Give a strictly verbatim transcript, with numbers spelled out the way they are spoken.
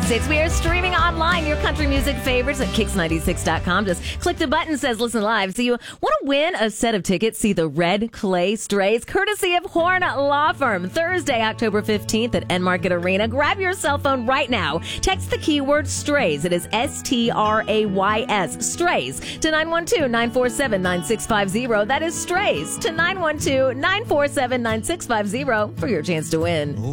ninety-six. We are streaming online your country music favorites at kicks ninety-six dot com. Just click the button that says listen live. So you want to win a set of tickets, see the Red Clay Strays, courtesy of Horn Law Firm, Thursday, October fifteenth at N Market Arena. Grab your cell phone right now. Text the keyword Strays. It is S T R A Y S, Strays, to nine one two, nine four seven, nine six five zero. That is Strays to nine one two, nine four seven, nine six five zero for your chance to win.